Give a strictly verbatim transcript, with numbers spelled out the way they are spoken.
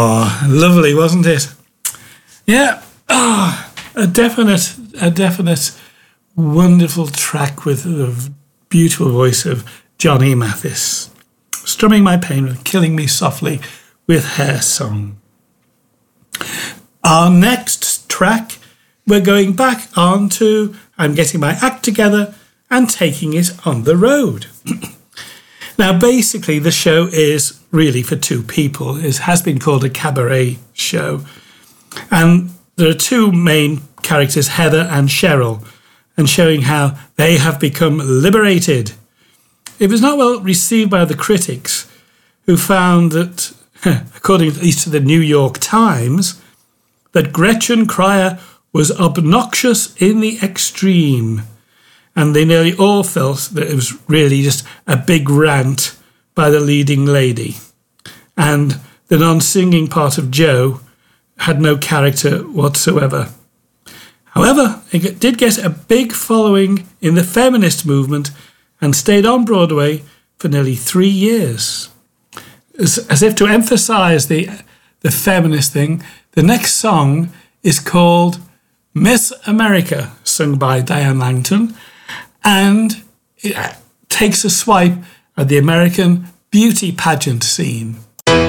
Oh, lovely, wasn't it? Yeah, oh, a definite, a definite wonderful track with the beautiful voice of Johnny Mathis. Strumming my pain and killing me softly with Hair Song. Our next track, we're going back on to I'm Getting My Act Together and Taking It on the Road. Now, basically, the show is really for two people. It has been called a cabaret show. And there are two main characters, Heather and Cheryl, and showing how they have become liberated. It was not well received by the critics, who found that, according at least to the New York Times, that Gretchen Cryer was obnoxious in the extreme. And they nearly all felt that it was really just a big rant by the leading lady. And the non-singing part of Joe had no character whatsoever. However, it did get a big following in the feminist movement and stayed on Broadway for nearly three years. As, as if to emphasise the, the feminist thing, the next song is called Miss America, sung by Diane Langton, and it takes a swipe at the American beauty pageant scene.